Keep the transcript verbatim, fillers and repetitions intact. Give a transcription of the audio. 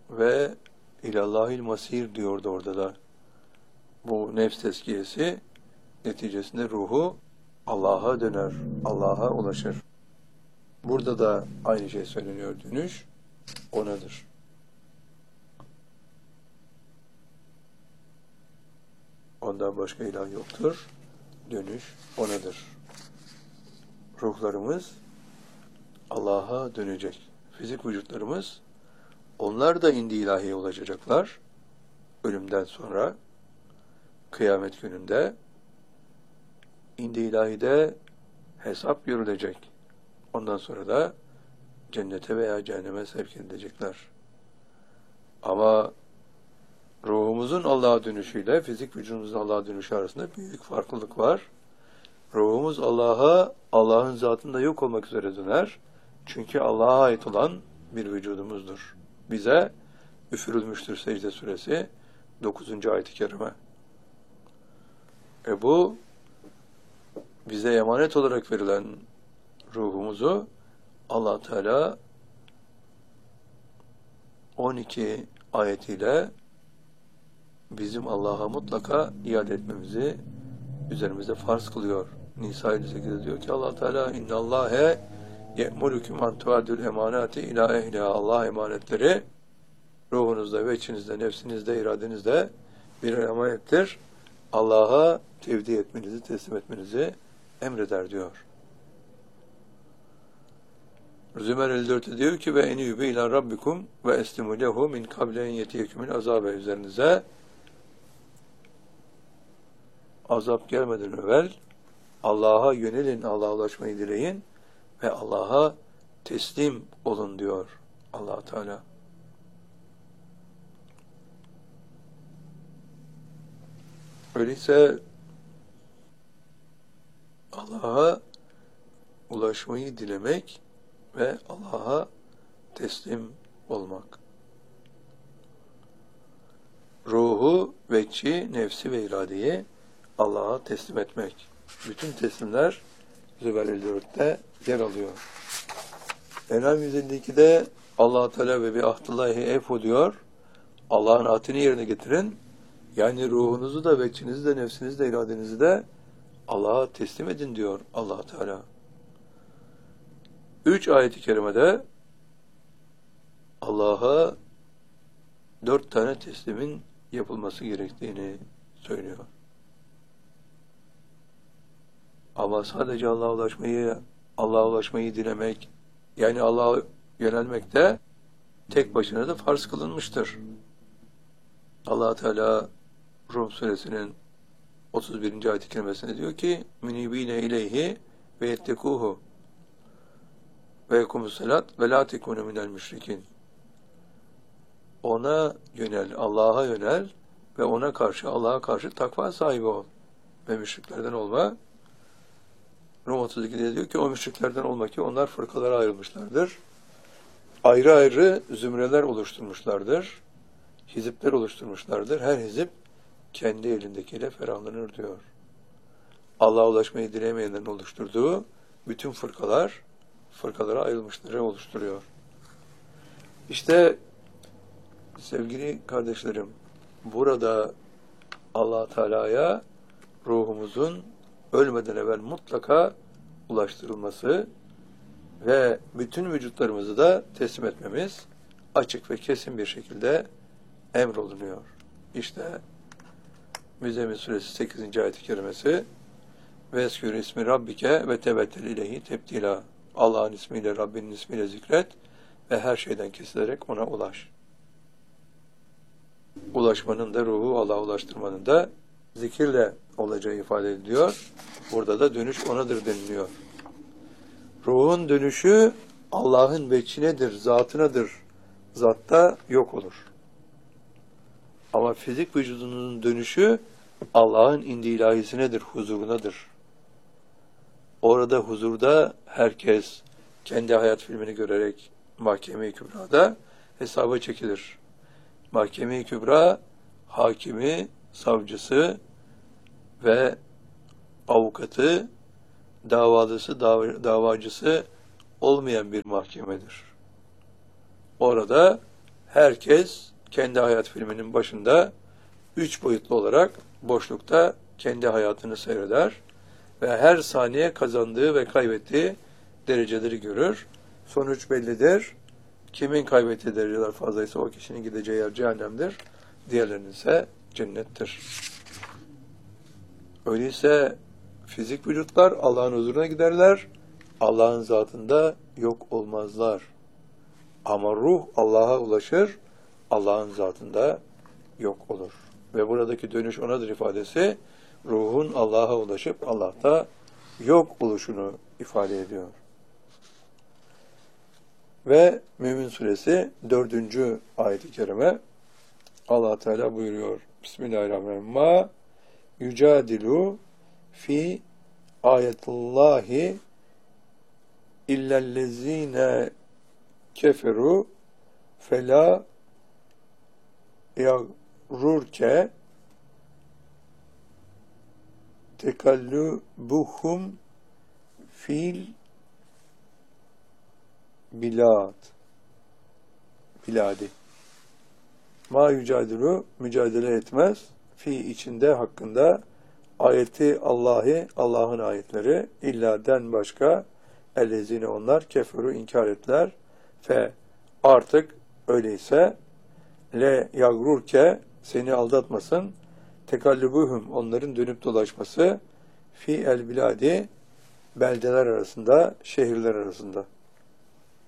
ve ilallahil masir diyordu orada da. Bu nefs tezkiyesi neticesinde ruhu Allah'a döner, Allah'a ulaşır. Burada da aynı şey söyleniyor, dönüş O'nadır. Ondan başka ilah yoktur. Dönüş O'nadır. Ruhlarımız Allah'a dönecek. Fizik vücutlarımız, onlar da indi ilahiye ulaşacaklar. Ölümden sonra, kıyamet gününde, indi ilahide hesap görülecek. Ondan sonra da cennete veya cehenneme sevk edilecekler. Ama ruhumuzun Allah'a dönüşüyle fizik vücudumuzun Allah'a dönüşü arasında büyük farklılık var. Ruhumuz Allah'a, Allah'ın zatında yok olmak üzere döner. Çünkü Allah'a ait olan bir vücudumuzdur. Bize üfürülmüştür Secde Suresi dokuzuncu ayet-i kerime. E bu bize emanet olarak verilen ruhumuzu Allah Teala on iki ayetiyle bizim Allah'a mutlaka iade etmemizi üzerimize farz kılıyor. Nisa elli sekizde diyor ki Allah Teala innallâhe ye'murukum an tu'addul emanati ila ehliha. Allah emanetleri ruhunuzda ve içinizde, nefsinizde, iradenizde bir emanettir. Allah'a tevdi etmenizi, teslim etmenizi emreder diyor. Zümer elli dörtte diyor ki ve eniyübe ila rabbikum ve eslimu lehu min kable en yetiyekümün azabe, üzerinize azap gelmeden evvel Allah'a yönelin, Allah'a ulaşmayı dileyin ve Allah'a teslim olun diyor Allah Teala. Öyleyse Allah'a ulaşmayı dilemek ve Allah'a teslim olmak. Ruhu, vecci, nefsi ve iradeyi Allah'a teslim etmek. Bütün teslimler Zümer elli dörtte yer alıyor. En'am yüz elli ikide Allah Teala ve bi ahdillahi efu diyor. Allah'ın ahdini yerine getirin. Yani ruhunuzu da, veccinizi de, nefsinizi de, iradenizi de Allah'a teslim edin diyor Allah Teala. Üç ayet-i kerimede Allah'a dört tane teslimin yapılması gerektiğini söylüyor. Ama sadece Allah'a ulaşmayı, Allah'a ulaşmayı dilemek, yani Allah'a yönelmek de tek başına da farz kılınmıştır. Allah Teala Rum suresinin otuz birinci ayet-i kerimesinde diyor ki münibine ileyhi ve yettekuhu ve yekumus salat ve la tekunu minel müşrikin. Ona yönel, Allah'a yönel ve ona karşı, Allah'a karşı takva sahibi ol ve müşriklerden olma. Rum otuz ikide diyor ki o müşriklerden olma ki onlar fırkalara ayrılmışlardır. Ayrı ayrı zümreler oluşturmuşlardır. Hizipler oluşturmuşlardır. Her hizip kendi elindekiyle ferahlanır diyor. Allah'a ulaşmayı dilemeyenlerin oluşturduğu bütün fırkalar, fırkalara ayrılmışları oluşturuyor. İşte sevgili kardeşlerim, burada Allah Teala'ya ruhumuzun ölmeden evvel mutlaka ulaştırılması ve bütün vücutlarımızı da teslim etmemiz açık ve kesin bir şekilde emrolunuyor. İşte Müzzemmil suresi sekizinci ayet-i kerimesi ve eskür ismi rabbike ve tevettel ileyhi tebdila. Allah'ın ismiyle, Rabbinin ismiyle zikret ve her şeyden kesilerek ona ulaş. Ulaşmanın da ruhu Allah'a ulaştırmanın da zikirle olacağı ifade ediliyor. Burada da dönüş onadır deniliyor. Ruhun dönüşü Allah'ın veçhinedir, zatınadır. Zatta yok olur. Ama fizik vücudunun dönüşü Allah'ın indi ilahisinedir, huzurunadır. Orada huzurda herkes kendi hayat filmini görerek Mahkeme-i Kübra'da hesaba çekilir. Mahkeme-i Kübra hakimi, savcısı ve avukatı, davalısı, dav davacısı olmayan bir mahkemedir. Orada herkes kendi hayat filminin başında üç boyutlu olarak boşlukta kendi hayatını seyreder ve her saniye kazandığı ve kaybettiği dereceleri görür. Sonuç bellidir. Kimin kaybettiği dereceler fazlaysa o kişinin gideceği yer cehennemdir. Diğerlerinin ise cennettir. Öyleyse fizik vücutlar Allah'ın huzuruna giderler. Allah'ın zatında yok olmazlar. Ama ruh Allah'a ulaşır. Allah'ın zatında yok olur. Ve buradaki dönüş onadır ifadesi ruhun Allah'a ulaşıp Allah'ta yok oluşunu ifade ediyor. Ve Mümin Suresi dördüncü ayet-i kerime Allah Teala buyuruyor. Bismillahirrahmanirrahim. Ma yücadilu fi ayetullahi illellezine keferu fela yagrurke tekallubuhum fil bilad biladi ma yücadilu mücadele etmez fi içinde hakkında ayeti Allah'ı Allah'ın ayetleri illaden başka ellezine onlar keferu inkar ettiler fe artık öyleyse le yagrurke seni aldatmasın tekallubuhum onların dönüp dolaşması fi el biladi beldeler arasında şehirler arasında